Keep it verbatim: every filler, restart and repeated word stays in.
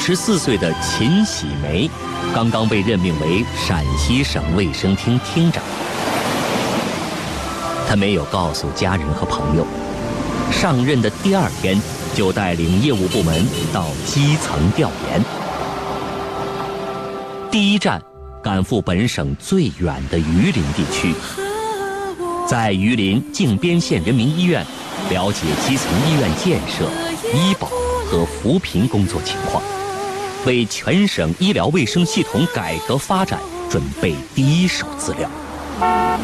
十四岁的秦喜梅刚刚被任命为陕西省卫生厅厅长。他没有告诉家人和朋友，上任的第二天就带领业务部门到基层调研。第一站赶赴本省最远的榆林地区，在榆林靖边县人民医院了解基层医院建设、医保和扶贫工作情况，为全省医疗卫生系统改革发展准备第一手资料。